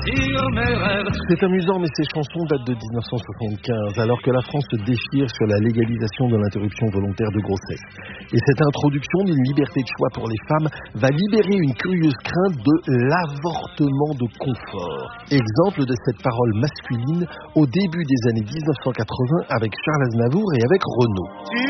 C'est amusant, mais ces chansons datent de 1975, alors que la France se déchire sur la légalisation de l'interruption volontaire de grossesse. Et cette introduction d'une liberté de choix pour les femmes va libérer une curieuse crainte de l'avortement de confort. Exemple de cette parole masculine au début des années 1980 avec Charles Aznavour et avec Renaud.